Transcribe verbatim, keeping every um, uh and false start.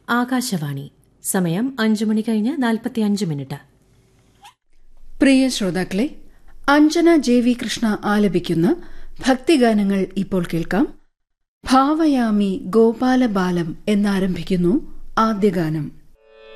ആകാശവാണി. സമയം അഞ്ചു മണി കഴിഞ്ഞ് നാൽപ്പത്തിയഞ്ച് മിനിറ്റ്. പ്രിയ ശ്രോതാക്കളെ, അഞ്ജന ജെ വി കൃഷ്ണ ആലപിക്കുന്ന ഭക്തിഗാനങ്ങൾ ഇപ്പോൾ കേൾക്കാം. ഭാവയാമി ഗോപാലബാലം എന്നാരംഭിക്കുന്നു ആദ്യ ഗാനം.